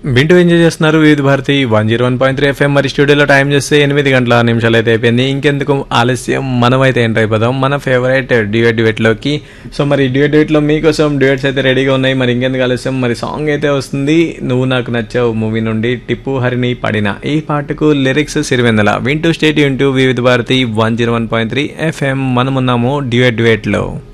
వింటూ ఎంజాయ్ చేస్తున్నారు వివిధ భారతి 101.3 FM. మరి స్టూడియోలో టైం చేస్తే 8 గంటల 6 నిమిషాలు అయితే అయిపోయింది. ఇంకెందుకు ఆలస్యం, మనమైతే ఎంటర్ అయిపోదాం మన ఫేవరెట్ డ్యూయట్ లోకి. సో మరి డ్యూయట్ లో మీకోసం డ్యూయట్స్ అయితే రెడీగా ఉన్నాయి. మరి ఇంకెందుకు ఆలస్యం, మరి సాంగ్ అయితే వస్తుంది. నువ్వు నాకు నచ్చావు మూవీ నుండి టిప్పు హరిని పాడిన ఈ పాటకు లిరిక్స్ సిరివెన్నెల. వింటూ స్టేట్ వింటూ వివిధ భారతి 101.3 FM. మనమున్నాము డ్యూయట్ లో.